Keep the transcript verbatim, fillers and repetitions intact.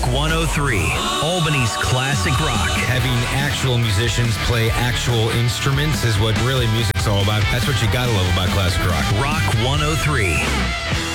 one oh three, Albany's classic rock. Having actual musicians play actual instruments is what really music's all about. That's what you gotta love about classic rock. Rock one oh three.